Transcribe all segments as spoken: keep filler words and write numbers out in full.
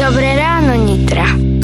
Dobré ráno, Nitra.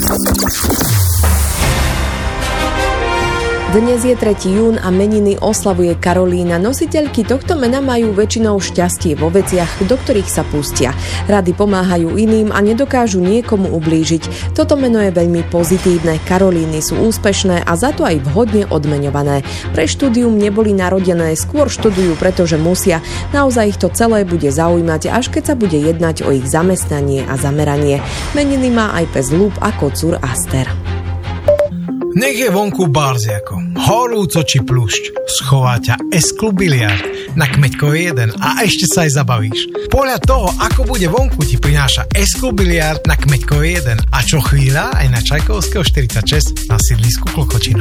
Dnes je tretieho júna a meniny oslavuje Karolína. Nositeľky tohto mena majú väčšinou šťastie vo veciach, do ktorých sa pustia. Rady pomáhajú iným a nedokážu niekomu ublížiť. Toto meno je veľmi pozitívne. Karolíny sú úspešné a za to aj vhodne odmeňované. Pre štúdium neboli narodené, skôr študujú, pretože musia. Naozaj ich to celé bude zaujímať, až keď sa bude jednať o ich zamestnanie a zameranie. Meniny má aj pes Lúb a kocúr Aster. Nech je vonku barziako, horúco či plušť, schová ťa S-klub biliard na Kmeďkovej jeden a ešte sa aj zabavíš. Podľa toho, ako bude vonku, ti prináša S-klub biliard na Kmeďkovej jeden a čo chvíľa aj na Čajkovského štyridsaťšesť na sídlisku Klokočina.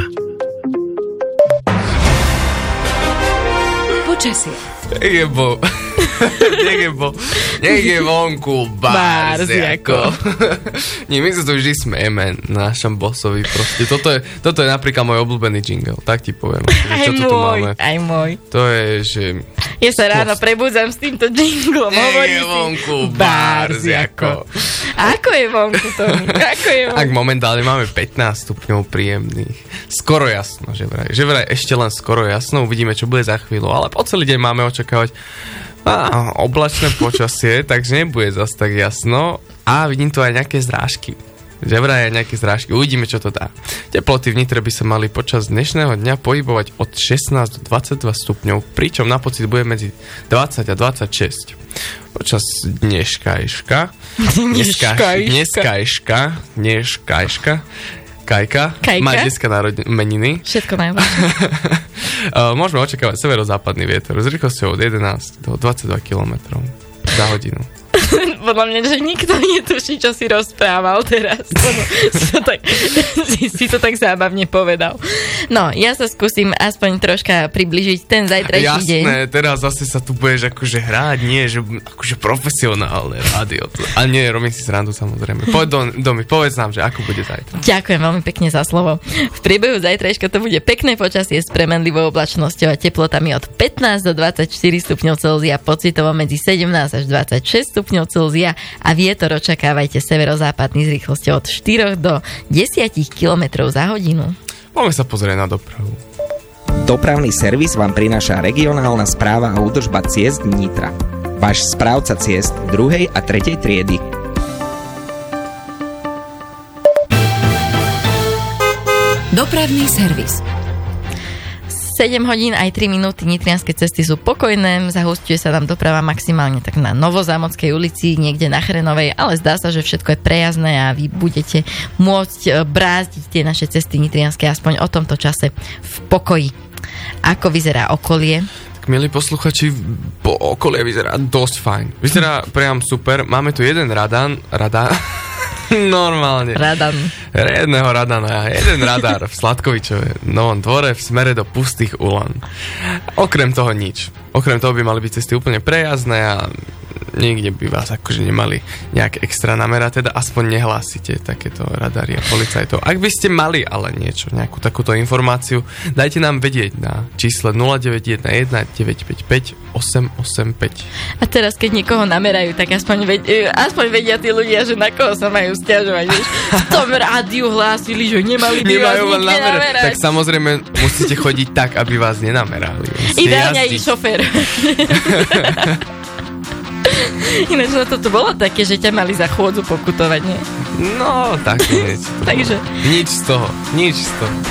Počasie. Nech je, bo... Nech je, bo... Nech je vonku barziako. Nie, my sa to vždy smejeme našom bossovi proste. Toto je, toto je napríklad môj obľúbený jingle, tak ti poviem. Aj čo môj, tu máme. aj môj. To je, že... Ja sa ráno prebudzam s týmto jinglom. Nech je vonku barziako. Ako je vonku to? Ako je vonku? Ak momentálne máme pätnásť stupňov príjemných. Skoro jasno, že vraj. Že vraj ešte len skoro jasno. Uvidíme, čo bude za chvíľu. Ale po celý deň máme očakávať á, oblačné počasie, takže nebude zas tak jasno. A vidím tu aj nejaké zrážky. Že vraj aj nejaké zrážky. Uvidíme, čo to dá. Teploty v Nitre by sa mali počas dnešného dňa pohybovať od šestnásť do dvadsaťdva stupňov, pričom na pocit bude medzi dvadsať a dvadsaťšesť. Počas dneškajška dneškajška dneškajška dneškajška Kajka, Kajka? má dneska narodeniny. Všetko najlepšie. Môžeme očakávať severozápadný vietor s rýchlosťou od jedenásť do dvadsaťdva kilometrov za hodinu. Podľa mňa, že nikto netuší, čo si rozprával teraz. si, to tak, si, si to tak zábavne povedal. No, ja sa skúsim aspoň troška približiť ten zajtrajší deň. Jasné, teraz zase sa tu budeš akože hrať, nie, že akože profesionálne rádio. A nie, robím si srandu samozrejme. Poď do, domy, povedz nám, že ako bude zajtra. Ďakujem veľmi pekne za slovo. V priebehu zajtrajška to bude pekné počasie s premenlivou oblačnosťou a teplotami od pätnásť do dvadsaťštyri stupňov Celzia, pocitovo medzi sedemnásť až dvadsaťšesť stupňov Celzia a vietor očakávajte severozápadný s rýchlosťou od štyri do desať kilometrov za hodinu. Poďme sa pozrieť na dopravu. Dopravný servis vám prináša regionálna správa a údržba ciest Nitra. Váš správca ciest druhej a tretej triedy. Dopravný servis. sedem hodín aj tri minúty, nitrianske cesty sú pokojné, zahusťuje sa nám doprava maximálne tak na Novozámodskej ulici, niekde na Chrenovej, ale zdá sa, že všetko je prejazdné a vy budete môcť brázdiť tie naše cesty nitrianske aspoň o tomto čase v pokoji. Ako vyzerá okolie? Tak, milí posluchači, po okolie vyzerá dosť fajn. Vyzerá priam super. Máme tu jeden radán, radán, normálne. Radan. Jedného radana, jeden radar v Sladkovičove Novom Dvore v smere do Pustých Ulan. Okrem toho nič. Okrem toho by mali byť cesty úplne prejazdné a nikde by vás akože nemali nejak extra namerať, teda aspoň nehlásite takéto radary a policajtov. Ak by ste mali ale niečo, nejakú takúto informáciu, dajte nám vedieť na čísle nula deväť jeden jeden deväť päť päť osem osem päť. A teraz, keď niekoho namerajú, tak aspoň, ved- aspoň vedia tí ľudia, že na koho sa majú sťažovať. Vieš? V tom rádiu hlásili, že nemali by vás nikde namerať. namerať. Tak samozrejme musíte chodiť tak, aby vás nenamerali. Ideálne aj šofér. Ináč na to tu bolo také, že ťa mali za chôdzu pokutovať, nie? No, tak niečo. Takže Nič z toho, nič z toho.